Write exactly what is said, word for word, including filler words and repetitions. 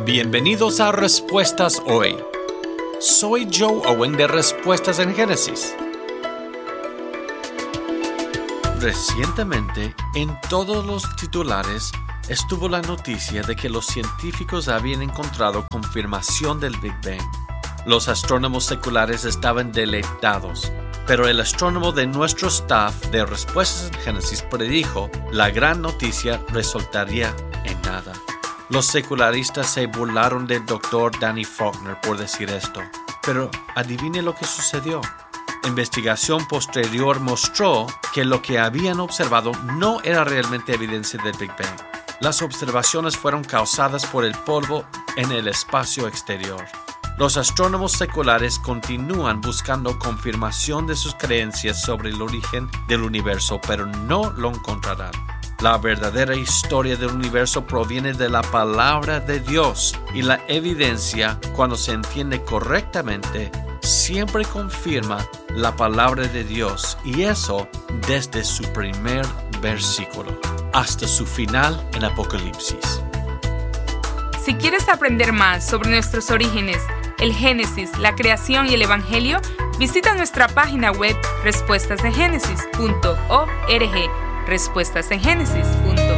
Bienvenidos a Respuestas Hoy. Soy Joe Owen de Respuestas en Génesis. Recientemente, en todos los titulares, estuvo la noticia de que los científicos habían encontrado confirmación del Big Bang. Los astrónomos seculares estaban deleitados, pero el astrónomo de nuestro staff de Respuestas en Génesis predijo la gran noticia resultaría en nada. Los secularistas se burlaron del doctor Danny Faulkner por decir esto, pero adivine lo que sucedió. Investigación posterior mostró que lo que habían observado no era realmente evidencia del Big Bang. Las observaciones fueron causadas por el polvo en el espacio exterior. Los astrónomos seculares continúan buscando confirmación de sus creencias sobre el origen del universo, pero no lo encontrarán. La verdadera historia del universo proviene de la palabra de Dios y la evidencia, cuando se entiende correctamente, siempre confirma la palabra de Dios, y eso desde su primer versículo hasta su final en Apocalipsis. Si quieres aprender más sobre nuestros orígenes, el Génesis, la creación y el Evangelio, visita nuestra página web respuestas en génesis punto org. respuestas en génesis punto org